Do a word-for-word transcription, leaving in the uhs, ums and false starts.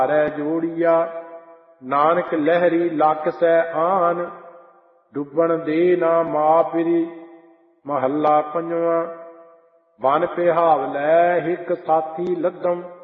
ਹਾਰੈ ਜੋੜੀਆ ਨਾਨਕ ਲਹਿਰੀ ਲੱਖ ਸੈ ਆਨ ਡੁੱਬਣ ਦੇ ਨਾ ਮਾਪਰੀ। ਮਹੱਲਾ ਪੰਜਵਾਂ। ਬਨ ਪਿਹਾਵ ਲੈ ਹਿਕ ਸਾਥੀ ਲੱਦਮ